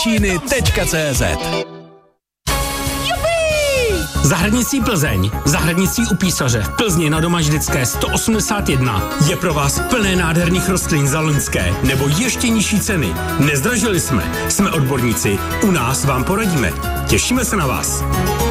Číny.cz. Zahradnictví Plzeň, zahradnictví u Písaře v Plzni na Domaždické 181 je pro vás plné nádherných rostlin za loňské nebo ještě nižší ceny. Nezdražili jsme odborníci, u nás vám poradíme. Těšíme se na vás.